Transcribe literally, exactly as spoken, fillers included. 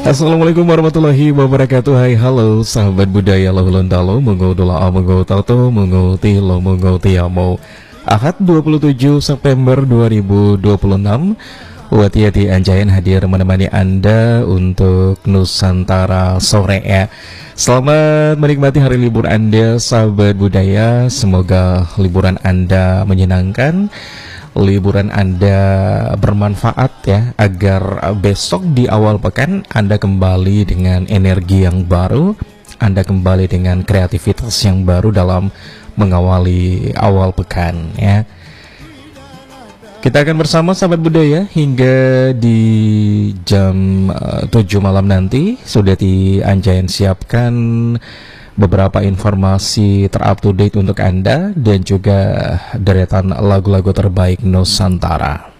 Assalamualaikum warahmatullahi wabarakatuh. Hai halo sahabat budaya Lahulun Talo, Mungo Dola Mungo Tauto, Mungo Tilo, Mungo Tiamo. Ahad dua puluh tujuh September dua ribu dua puluh enam, Wati-Ati Anjayan hadir menemani Anda untuk Nusantara sore ya. Selamat menikmati hari libur Anda sahabat budaya. Semoga liburan Anda menyenangkan, liburan Anda bermanfaat ya, agar besok di awal pekan Anda kembali dengan energi yang baru, Anda kembali dengan kreativitas yang baru dalam mengawali awal pekan ya. Kita akan bersama sahabat budaya hingga di jam uh, tujuh malam nanti. Sudah di Anjayan siapkan beberapa informasi ter-up to date untuk Anda dan juga deretan lagu-lagu terbaik Nusantara.